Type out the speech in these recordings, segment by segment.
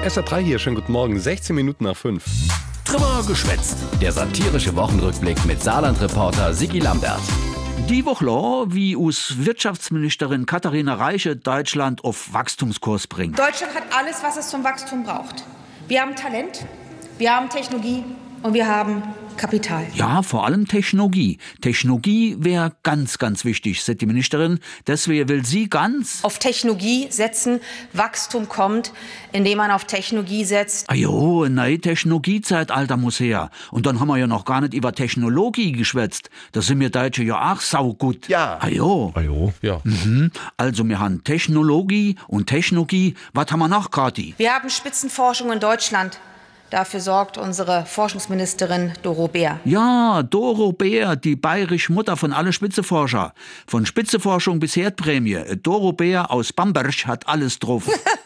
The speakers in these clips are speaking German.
SR3 hier, schönen guten Morgen, 16 Minuten nach 5. Drüber geschwätzt. Der satirische Wochenrückblick mit Saarland-Reporter Sigi Lambert. Die Woche lang, wie uns Wirtschaftsministerin Katharina Reiche Deutschland auf Wachstumskurs bringt. Deutschland hat alles, was es zum Wachstum braucht. Wir haben Talent, wir haben Technologie und wir haben Kapital. Ja, vor allem Technologie. Technologie wäre ganz, ganz wichtig, sagt die Ministerin. Deswegen will sie ganz Auf Technologie setzen, Wachstum kommt, indem man auf Technologie setzt. eine neue Technologiezeitalter muss her. Und dann haben wir ja noch gar nicht über Technologie geschwätzt. Da sind wir Deutsche ja auch saugut. Ja. Ja. Also wir haben Technologie und Technologie. Was haben wir noch, Kathi? Wir haben Spitzenforschung in Deutschland. Dafür sorgt unsere Forschungsministerin Doro Bär. Ja, Doro Bär, die bayerische Mutter von alle Spitzeforscher. Von Spitzeforschung bis Herdprämie. Doro Bär aus Bamberg hat alles drauf.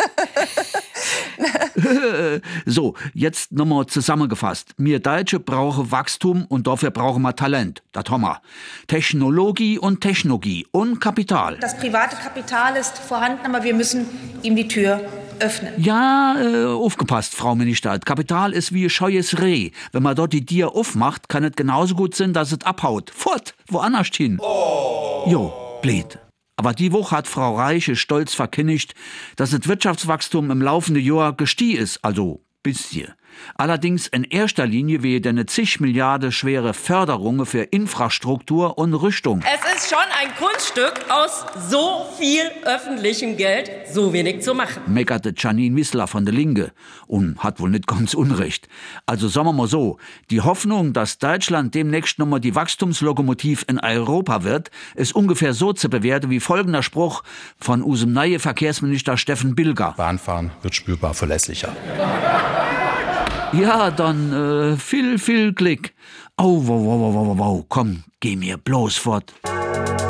So, jetzt nochmal zusammengefasst. Wir Deutsche brauchen Wachstum und dafür brauchen wir Talent. Das haben wir. Technologie und Kapital. Das private Kapital ist vorhanden, aber wir müssen ihm die Tür öffnen. Ja, aufgepasst, Frau Minister. Kapital ist wie ein scheues Reh. Wenn man dort die Tier aufmacht, kann es genauso gut sein, dass es abhaut. Fort, woanders hin. Jo, blöd. Aber die Woche hat Frau Reiche stolz verkündigt, dass das Wirtschaftswachstum im laufenden Jahr gestiegen ist, also bisschen. Allerdings in erster Linie wegen eine zig Milliarden schwere Förderungen für Infrastruktur und Rüstung. Es ist schon ein Kunststück, aus so viel öffentlichem Geld so wenig zu machen. Meckerte Janine Wissler von der Linke und hat wohl nicht ganz unrecht. Also sagen wir mal so, die Hoffnung, dass Deutschland demnächst nochmal die Wachstumslokomotiv in Europa wird, ist ungefähr so zu bewerten wie folgender Spruch von unserem neuen Verkehrsminister Steffen Bilger. Bahnfahren wird spürbar verlässlicher. Ja, dann viel Glück. Au, wow, komm, geh mir bloß fort.